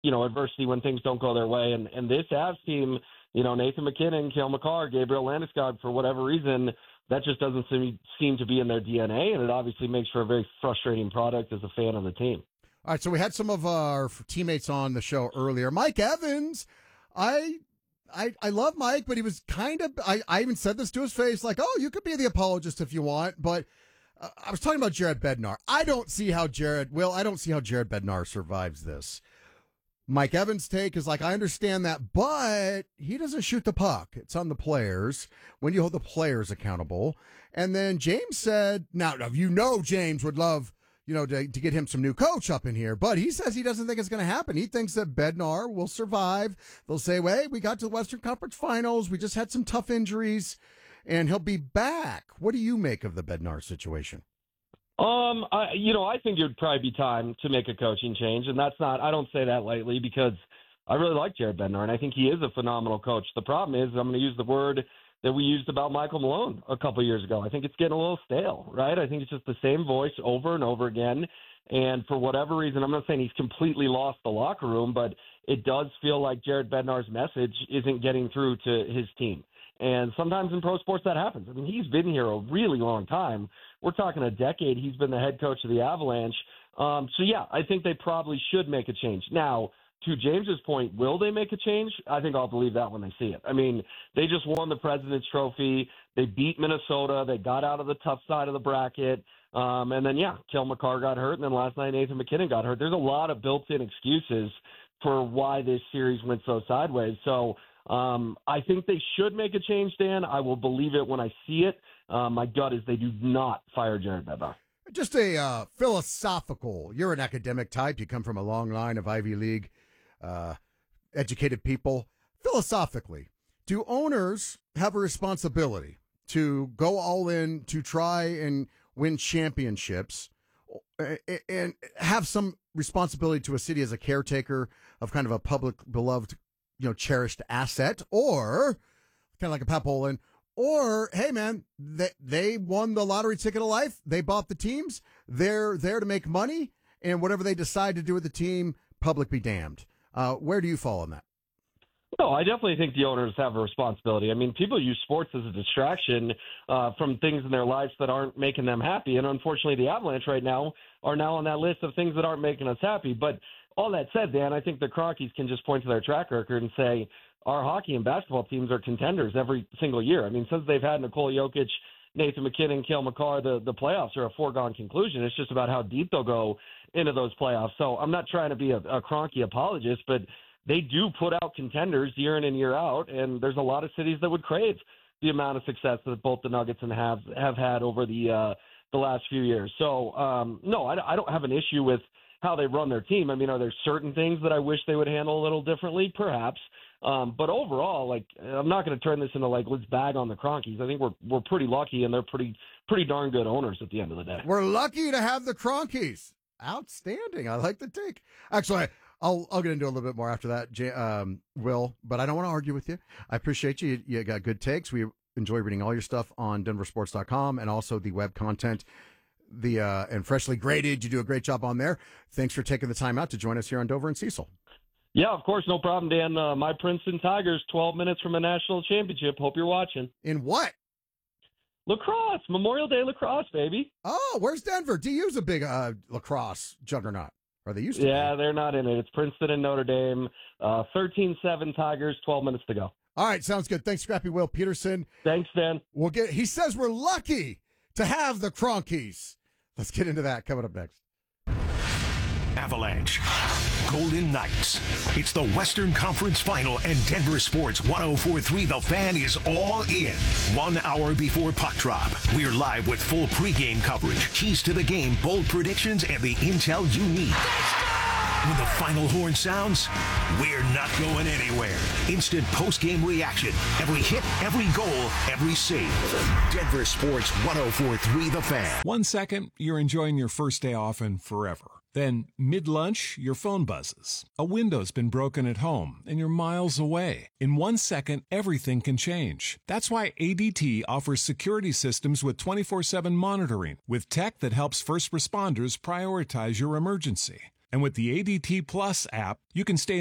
adversity when things don't go their way. And this Avs team, Nathan MacKinnon, Cale Makar, Gabriel Landeskog, for whatever reason, that just doesn't seem to be in their DNA, and it obviously makes for a very frustrating product as a fan of the team. All right, so we had some of our teammates on the show earlier. Mike Evans, I love Mike, but he was kind of, I even said this to his face, like, oh, you could be the apologist if you want, but I was talking about Jared Bednar. I don't see how Jared Bednar survives this. Mike Evans' take is like, I understand that, but he doesn't shoot the puck. It's on the players when you hold the players accountable. And then James said, now James would love, to get him some new coach up in here, but he says he doesn't think it's going to happen. He thinks that Bednar will survive. They'll say, wait, we got to the Western Conference Finals. We just had some tough injuries and he'll be back. What do you make of the Bednar situation? I think it would probably be time to make a coaching change, and I don't say that lightly because I really like Jared Bednar, and I think he is a phenomenal coach. The problem is, I'm going to use the word that we used about Michael Malone a couple of years ago. I think it's getting a little stale, right? I think it's just the same voice over and over again, and for whatever reason, I'm not saying he's completely lost the locker room, but it does feel like Jared Bednar's message isn't getting through to his team. And sometimes in pro sports that happens. I mean, he's been here a really long time. We're talking a decade. He's been the head coach of the Avalanche. I think they probably should make a change. Now, to James's point, will they make a change? I think I'll believe that when they see it. I mean, they just won the President's Trophy. They beat Minnesota. They got out of the tough side of the bracket. And then, Cale Makar got hurt. And then last night, Nathan MacKinnon got hurt. There's a lot of built-in excuses for why this series went so sideways. So, I think they should make a change, Dan. I will believe it when I see it. My gut is they do not fire Jared Bednar. Just a philosophical, you're an academic type. You come from a long line of Ivy League educated people. Philosophically, do owners have a responsibility to go all in to try and win championships and have some responsibility to a city as a caretaker of kind of a public beloved cherished asset, or kind of like a Pat Bolin, or, hey, man, they won the lottery ticket of life. They bought the teams. They're there to make money, and whatever they decide to do with the team, public be damned. Where do you fall on that? No, I definitely think the owners have a responsibility. I mean, people use sports as a distraction from things in their lives that aren't making them happy, and unfortunately the Avalanche right now are now on that list of things that aren't making us happy. But all that said, Dan, I think the Crockies can just point to their track record and say our hockey and basketball teams are contenders every single year. I mean, since they've had Nikola Jokic, Nathan MacKinnon, Cale Makar, the playoffs are a foregone conclusion. It's just about how deep they'll go into those playoffs. So I'm not trying to be a Kroenke apologist, but they do put out contenders year in and year out, and there's a lot of cities that would crave the amount of success that both the Nuggets and Habs have had over the last few years. So, no, I don't have an issue with how they run their team. I mean, are there certain things that I wish they would handle a little differently? Perhaps. But overall, I'm not going to turn this into let's bag on the Cronkies. I think we're pretty lucky, and they're pretty darn good owners at the end of the day. We're lucky to have the Cronkies. Outstanding. I like the take. Actually, I'll get into a little bit more after that, Will, but I don't want to argue with you. I appreciate you. You got good takes. We enjoy reading all your stuff on denversports.com and also the web content, and freshly graded. You do a great job on there. Thanks for taking the time out to join us here on Dover and Cecil. Yeah, of course. No problem, Dan. My Princeton Tigers, 12 minutes from a national championship. Hope you're watching. In what? Lacrosse. Memorial Day lacrosse, baby. Oh, where's Denver? DU's a big lacrosse juggernaut. Or they used to be. They're not in it. It's Princeton and Notre Dame. 13-7 Tigers, 12 minutes to go. All right, sounds good. Thanks, Scrappy Will Peterson. Thanks, Dan. He says we're lucky to have the Cronkies. Let's get into that coming up next. Avalanche, Golden Knights. It's the Western Conference Final, and Denver Sports 104.3 The Fan is all in. 1 hour before puck drop, we're live with full pregame coverage, keys to the game, bold predictions, and the intel you need. When the final horn sounds, we're not going anywhere. Instant post-game reaction. Every hit, every goal, every save. Denver Sports 104.3 The Fan. 1 second, you're enjoying your first day off and forever. Then, mid-lunch, your phone buzzes. A window's been broken at home, and you're miles away. In 1 second, everything can change. That's why ADT offers security systems with 24/7 monitoring, with tech that helps first responders prioritize your emergency. And with the ADT Plus app, you can stay